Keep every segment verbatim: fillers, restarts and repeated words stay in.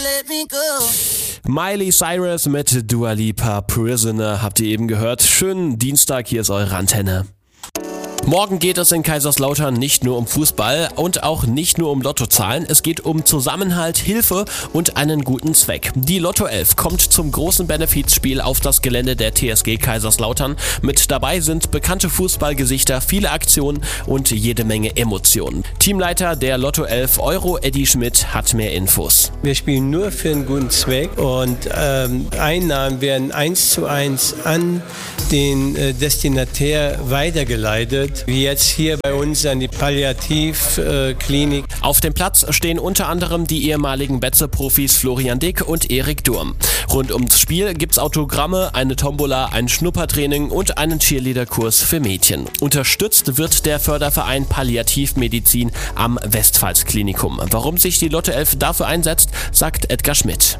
Miley Cyrus mit Dua Lipa, Prisoner, habt ihr eben gehört. Schönen Dienstag, hier ist eure Antenne. Morgen geht es in Kaiserslautern nicht nur um Fußball und auch nicht nur um Lottozahlen. Es geht um Zusammenhalt, Hilfe und einen guten Zweck. Die Lotto elf kommt zum großen Benefizspiel auf das Gelände der T S G Kaiserslautern. Mit dabei sind bekannte Fußballgesichter, viele Aktionen und jede Menge Emotionen. Teamleiter der Lotto elf Euro, Eddie Schmidt, hat mehr Infos. Wir spielen nur für einen guten Zweck und ähm, Einnahmen werden eins zu eins an den äh, Destinatär weitergeleitet. Wie jetzt hier bei uns an die Palliativklinik. Äh, Auf dem Platz stehen unter anderem die ehemaligen Betze-Profis Florian Dick und Erik Durm. Rund ums Spiel gibt's Autogramme, eine Tombola, ein Schnuppertraining und einen Cheerleader-Kurs für Mädchen. Unterstützt wird der Förderverein Palliativmedizin am Westpfalz-Klinikum. Warum sich die Lotto elf dafür einsetzt, sagt Edgar Schmidt.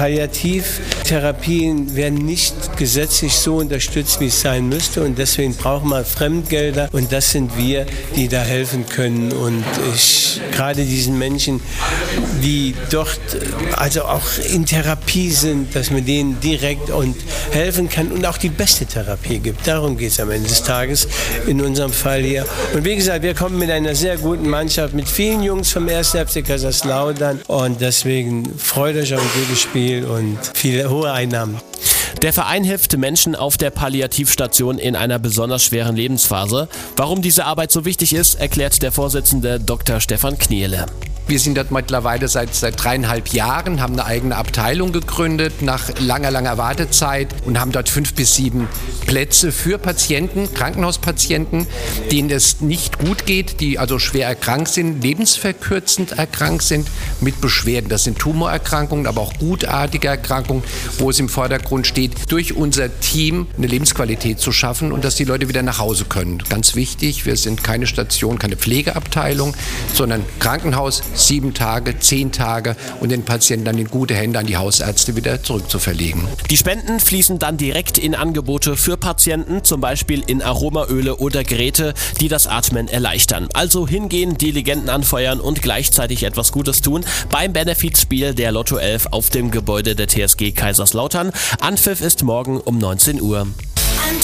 Palliativtherapien werden nicht gesetzlich so unterstützt, wie es sein müsste, und deswegen brauchen wir Fremdgelder, und das sind wir, die da helfen können. Und ich, gerade diesen Menschen, die dort also auch in Therapie sind, dass man denen direkt und helfen kann und auch die beste Therapie gibt. Darum geht es am Ende des Tages in unserem Fall hier. Und wie gesagt, wir kommen mit einer sehr guten Mannschaft, mit vielen Jungs vom ersten F C Kaiserslautern, und deswegen freut euch auf ein gutes Spiel und viele hohe Einnahmen. Der Verein hilft Menschen auf der Palliativstation in einer besonders schweren Lebensphase. Warum diese Arbeit so wichtig ist, erklärt der Vorsitzende Doktor Stefan Kniele. Wir sind dort mittlerweile seit, seit dreieinhalb Jahren, haben eine eigene Abteilung gegründet nach langer, langer Wartezeit und haben dort fünf bis sieben Plätze für Patienten, Krankenhauspatienten, denen es nicht gut geht, die also schwer erkrankt sind, lebensverkürzend erkrankt sind mit Beschwerden. Das sind Tumorerkrankungen, aber auch gutartige Erkrankungen, wo es im Vordergrund steht, durch unser Team eine Lebensqualität zu schaffen und dass die Leute wieder nach Hause können. Ganz wichtig, wir sind keine Station, keine Pflegeabteilung, sondern Krankenhaus, sieben Tage, zehn Tage, und den Patienten dann in gute Hände an die Hausärzte wieder zurückzuverlegen. Die Spenden fließen dann direkt in Angebote für Patienten, zum Beispiel in Aromaöle oder Geräte, die das Atmen erleichtern. Also hingehen, die Legenden anfeuern und gleichzeitig etwas Gutes tun beim Benefizspiel der Lotto elf auf dem Gebäude der T S G Kaiserslautern. Anpfiff ist morgen um neunzehn Uhr.